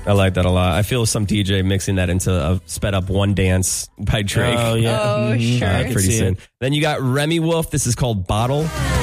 I like that a lot. I feel some DJ mixing that into a sped up One Dance by Drake. Oh, yeah. Oh, sure. Pretty soon. Then you got Remy Wolf. This is called Bottle.